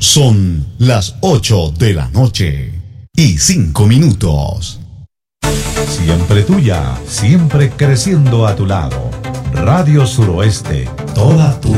Son las 8:05 Siempre tuya, siempre creciendo a tu lado. Radio Suroeste, toda tu